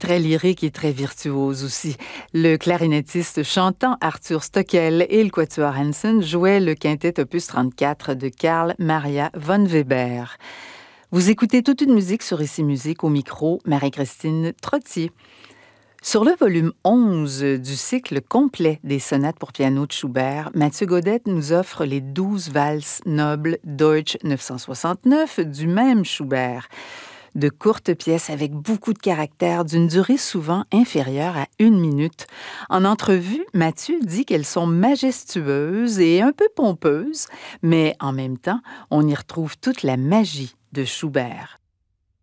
très lyrique et très virtuose aussi. Le clarinettiste chantant Arthur Stockel et le quatuor Hansen jouaient le quintet opus 34 de Carl Maria von Weber. Vous écoutez toute une musique sur Ici Musique au micro, Marie-Christine Trottier. Sur le volume 11 du cycle complet des sonates pour piano de Schubert, Mathieu Gaudette nous offre les 12 valses nobles Deutsch 969 du même Schubert. De courtes pièces avec beaucoup de caractère, d'une durée souvent inférieure à 1 minute. En entrevue, Mathieu dit qu'elles sont majestueuses et un peu pompeuses, mais en même temps, on y retrouve toute la magie de Schubert.